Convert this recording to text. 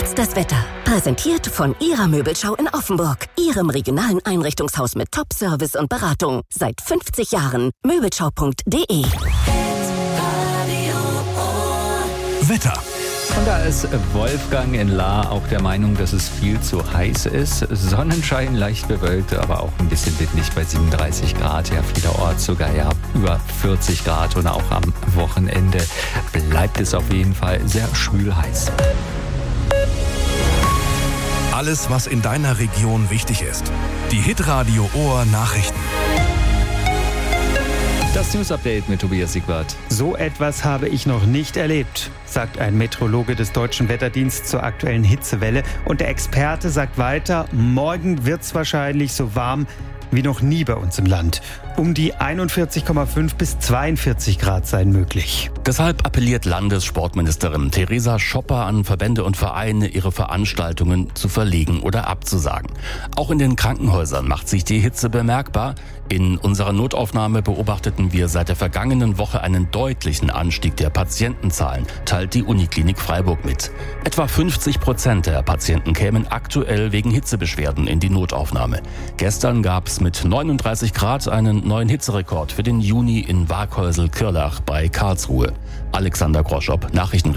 Jetzt das Wetter. Präsentiert von Ihrer Möbelschau in Offenburg. Ihrem regionalen Einrichtungshaus mit Top-Service und Beratung. Seit 50 Jahren. Möbelschau.de. Wetter. Und da ist Wolfgang in Lahr auch der Meinung, dass es viel zu heiß ist. Sonnenschein, leicht bewölkt, aber auch ein bisschen windig bei 37 Grad. Ja, vielerorts sogar über 40 Grad. Und auch am Wochenende bleibt es auf jeden Fall sehr schwül heiß. Alles, was in deiner Region wichtig ist. Die Hitradio Ohr Nachrichten. Das News-Update mit Tobias Siegwart. So etwas habe ich noch nicht erlebt, sagt ein Meteorologe des Deutschen Wetterdienstes zur aktuellen Hitzewelle. Und der Experte sagt weiter, morgen wird es wahrscheinlich so warm wie noch nie bei uns im Land. Um die 41,5 bis 42 Grad seien möglich. Deshalb appelliert Landessportministerin Theresa Schopper an Verbände und Vereine, ihre Veranstaltungen zu verlegen oder abzusagen. Auch in den Krankenhäusern macht sich die Hitze bemerkbar. In unserer Notaufnahme beobachteten wir seit der vergangenen Woche einen deutlichen Anstieg der Patientenzahlen, teilt die Uniklinik Freiburg mit. Etwa 50% der Patienten kämen aktuell wegen Hitzebeschwerden in die Notaufnahme. Gestern gab es mit 39 Grad einen neuen Hitzerekord für den Juni in Waghäusel-Kirlach bei Karlsruhe. Alexander Groschop, Nachrichten.